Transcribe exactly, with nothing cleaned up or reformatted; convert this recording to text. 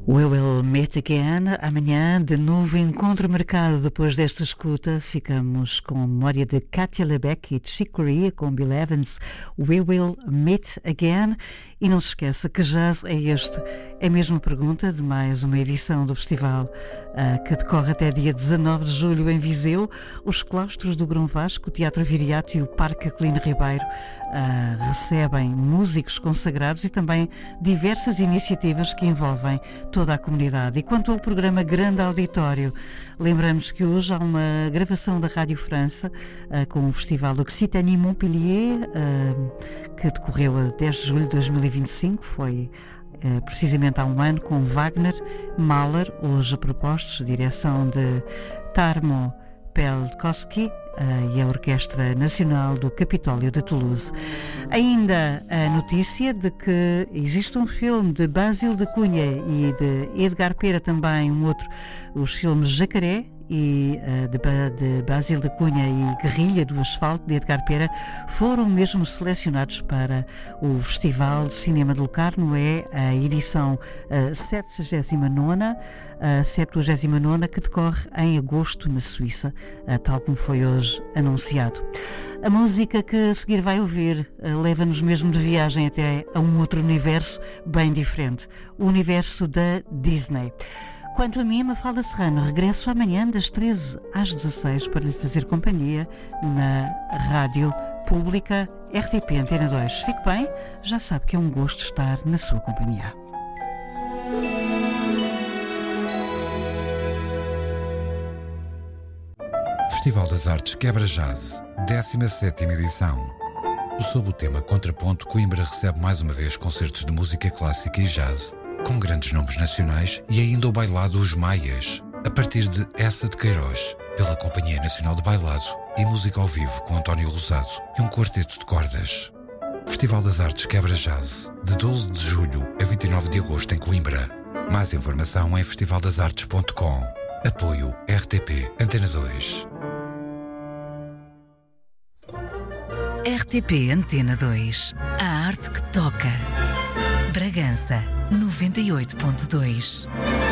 We will meet again. Amanhã, de novo encontro marcado. Depois desta escuta, ficamos com a memória de Katia Lebeck e Chick Corea com Bill Evans. We will meet again. E não se esqueça que jazz é este. É a mesma pergunta de mais uma edição do festival uh, que decorre até dia dezanove de julho em Viseu. Os claustros do Grão Vasco, o Teatro Viriato e o Parque Aquilino Ribeiro uh, recebem músicos consagrados e também diversas iniciativas que envolvem toda a comunidade. E quanto ao programa Grande Auditório, lembramos que hoje há uma gravação da Rádio França uh, com o festival Occitanie Montpellier, uh, que decorreu a dez de julho de dois mil e vinte e cinco, foi uh, precisamente há um ano, com Wagner, Mahler, hoje a propostos, direção de Tarmo Pelkowski uh, e a Orquestra Nacional do Capitólio de Toulouse. Ainda a notícia de que existe um filme de Basílio da Cunha e de Edgar Pera, também um outro, os filmes Jacaré e uh, de, de Basílio da Cunha e Guerrilha do Asfalto, de Edgar Pera, foram mesmo selecionados para o Festival de Cinema de Locarno. É a edição uh, setenta e nove, a septuagésima nona, que decorre em agosto na Suíça, uh, tal como foi hoje anunciado. A música que a seguir vai ouvir uh, leva-nos mesmo de viagem até a um outro universo bem diferente, o universo da Disney. Quanto a mim, Mafalda Serrano, regresso amanhã das treze às dezasseis para lhe fazer companhia na Rádio Pública R T P Antena dois. Fique bem, já sabe que é um gosto estar na sua companhia. Festival das Artes Quebra Jazz, décima sétima edição. Sob o tema Contraponto, Coimbra recebe mais uma vez concertos de música clássica e jazz, com grandes nomes nacionais e ainda o bailado Os Maias, a partir de Essa de Queiroz, pela Companhia Nacional de Bailado, e música ao vivo com António Rosado e um quarteto de cordas. Festival das Artes Quebra Jazz, de doze de julho a vinte e nove de agosto em Coimbra. Mais informação em festival das artes ponto com. Apoio R T P Antena dois. R T P Antena dois. A arte que toca. Bragança noventa e oito ponto dois.